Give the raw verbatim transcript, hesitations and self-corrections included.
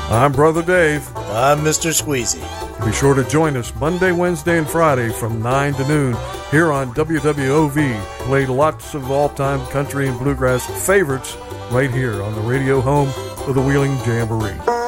I'm Brother Dave. I'm Mister Squeezy. Be sure to join us Monday, Wednesday, and Friday from nine to noon here on W W O V. Play lots of all-time country and bluegrass favorites right here on the radio home of the Wheeling Jamboree.